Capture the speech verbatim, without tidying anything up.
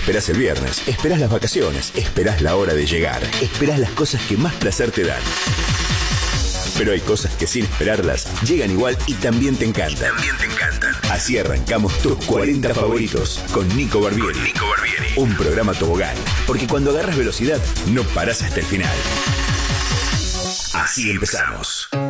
Esperás el viernes, esperás las vacaciones, esperás la hora de llegar, esperás las cosas que más placer te dan. Pero hay cosas que sin esperarlas llegan igual y también te encantan. También te encantan. Así arrancamos tus cuarenta favoritos con Nico Barbieri. Con Nico Barbieri. Un programa tobogán, porque cuando agarras velocidad no parás hasta el final. Así empezamos.